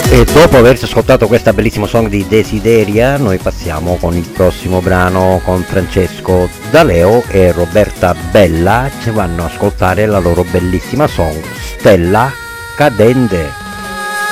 E dopo averci ascoltato questa bellissima song di Desideria, noi passiamo con il prossimo brano con Francesco D'Aleo e Roberta Bella, ci vanno ad ascoltare la loro bellissima song Stella Cadente.